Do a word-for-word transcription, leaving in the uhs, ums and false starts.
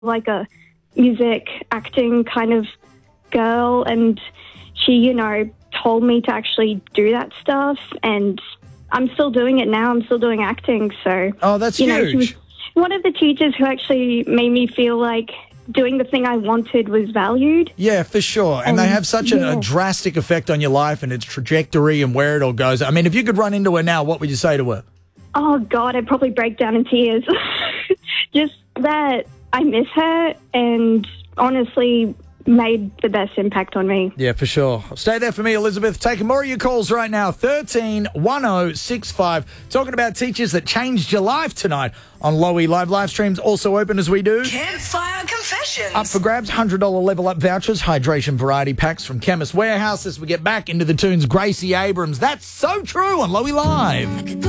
like a music acting kind of girl, and she, you know, told me to actually do that stuff, and I'm still doing it now. I'm still doing acting, so... Oh, that's you huge. know, she was one of the teachers who actually made me feel like doing the thing I wanted was valued. Yeah, for sure. And, And, they have such a, yeah. a drastic effect on your life and its trajectory and where it all goes. I mean, if you could run into her now, what would you say to her? Oh, God, I'd probably break down in tears. Just that I miss her, and honestly made the best impact on me. Yeah, for sure. Stay there for me, Elizabeth. Taking more of your calls right now. thirteen one oh six five. Talking about teachers that changed your life tonight on Lowy Live. Live streams also open as we do. Campfire Confessions. Up for grabs, one hundred dollars level up vouchers, hydration variety packs from Chemist Warehouse as we get back into the tunes. Gracie Abrams. That's so true on Lowy Live.